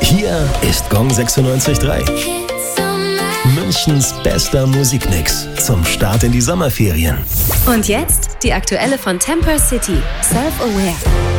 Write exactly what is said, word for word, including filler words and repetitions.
Hier ist Gong sechsundneunzig Komma drei. Münchens bester Musikmix zum Start in die Sommerferien. Und jetzt die aktuelle von Temper City, Self-Aware.